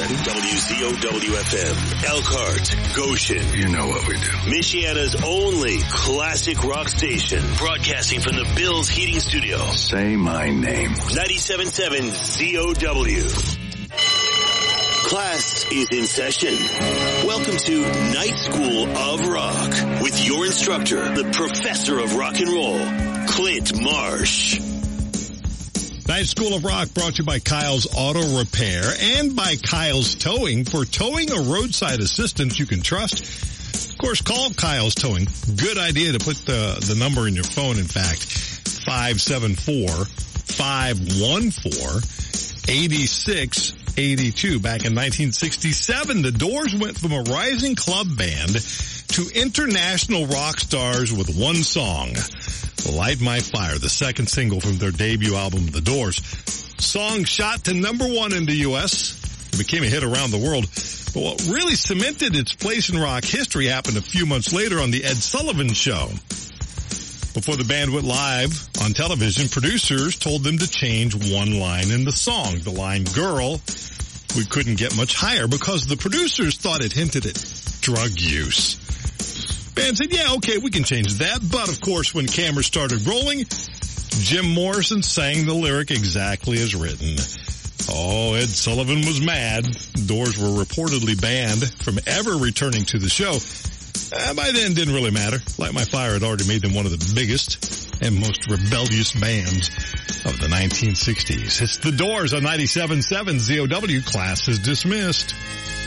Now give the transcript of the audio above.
ready? WZOW-FM, Elkhart, Goshen. You know what we do. Michiana's only classic rock station. Broadcasting from the Bills Heating Studio. Say my name. 97.7 ZOW. Class is in session. Welcome to Night School of Rock with your instructor, the professor of rock and roll, Clint Marsh. Night School of Rock brought to you by Kyle's Auto Repair and by Kyle's Towing. For towing or roadside assistance you can trust, of course, call Kyle's Towing. Good idea to put the number in your phone, in fact. 574-514-8682. Back in 1967, the Doors went from a rising club band to international rock stars with one song. Light My Fire, the second single from their debut album, The Doors. Song shot to #1 in the U.S., became a hit around the world. But what really cemented its place in rock history happened a few months later on The Ed Sullivan Show. Before the band went live on television, producers told them to change one line in the song. The line, "Girl, we couldn't get much higher," because the producers thought it hinted at drug use. Band said, yeah, okay, we can change that. But, of course, when cameras started rolling, Jim Morrison sang the lyric exactly as written. Oh, Ed Sullivan was mad. The Doors were reportedly banned from ever returning to the show. By then, it didn't really matter. Light My Fire had already made them one of the biggest and most rebellious bands of the 1960s. It's The Doors on 97.7 ZOW. Class is dismissed.